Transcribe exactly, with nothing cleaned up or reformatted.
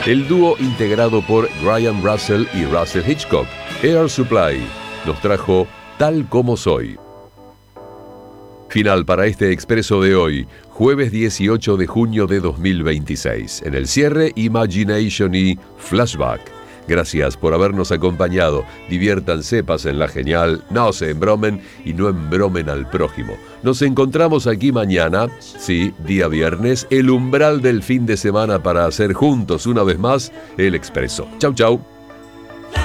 El dúo integrado por Graham Russell y Russell Hitchcock, Air Supply, nos trajo Tal Como Soy. Final para este expreso de hoy, jueves dieciocho de junio de dos mil veintiséis. En el cierre, Imagination y Flashback. Gracias por habernos acompañado. Diviértanse, pásenla genial, no se embromen y no embromen al prójimo. Nos encontramos aquí mañana, sí, día viernes, el umbral del fin de semana para hacer juntos una vez más el expreso. Chau, chau.